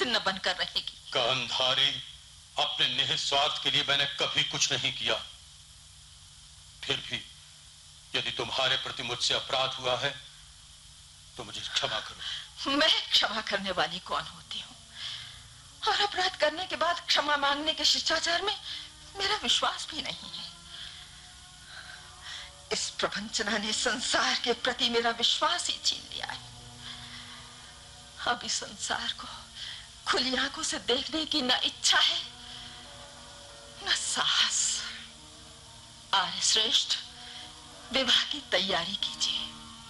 चिन्ह बनकर रहेगी। गांधारी, अपने निहित स्वार्थ के लिए मैंने कभी कुछ नहीं किया। फिर भी यदि तुम्हारे प्रति मुझसे अपराध हुआ है तो मुझे क्षमा करो। मैं क्षमा करने वाली कौन होती हूँ? और अपराध करने के बाद क्षमा मांगने के शिष्टाचार में मेरा विश्वास भी नहीं है। इस प्रवंचना ने संसार के प्रति मेरा विश्वास ही छीन लिया है। अब इस संसार को खुली आंखों से देखने की न इच्छा है न साहस। आर्य श्रेष्ठ, विवाह की तैयारी कीजिए।